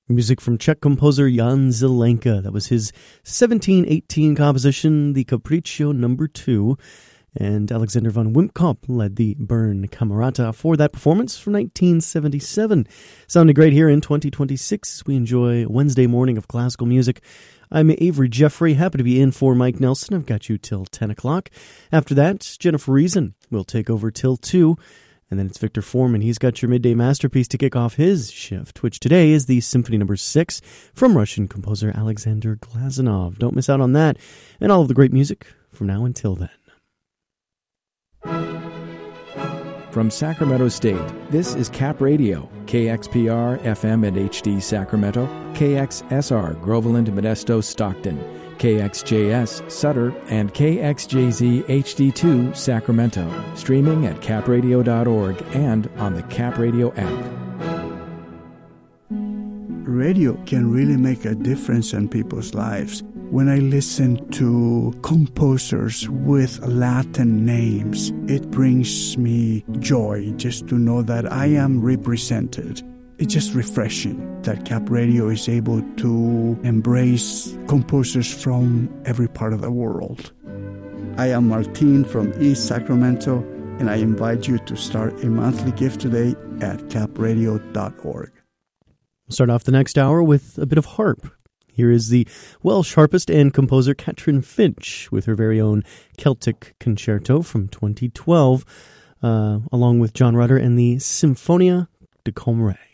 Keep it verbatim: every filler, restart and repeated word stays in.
Music from Czech composer Jan Zelenka. That was his seventeen eighteen composition, the Capriccio number two. And Alexander von Wimpkop led the Bern Camerata for that performance from nineteen seventy-seven. Sounded great here in twenty twenty-six as we enjoy Wednesday morning of classical music. I'm Avery Jeffrey, happy to be in for Mike Nelson. I've got you till ten o'clock. After that, Jennifer Reason will take over till two. And then it's Victor Foreman. He's got your midday masterpiece to kick off his shift, which today is the Symphony number six from Russian composer Alexander Glazunov. Don't miss out on that and all of the great music from now until then. From Sacramento State, this is Cap Radio, K X P R, F M and H D Sacramento, K X S R, Groveland, Modesto, Stockton, K X J S, Sutter, and K X J Z H D two, Sacramento, streaming at cap radio dot org and on the Cap Radio app. Radio can really make a difference in people's lives. When I listen to composers with Latin names, it brings me joy just to know that I am represented. It's just refreshing that Cap Radio is able to embrace composers from every part of the world. I am Martin from East Sacramento, and I invite you to start a monthly gift today at cap radio dot org. We'll start off the next hour with a bit of harp. Here is the Welsh harpist and composer Catrin Finch with her very own Celtic Concerto from twenty twelve, uh, along with John Rutter and the Symphonia de Comray.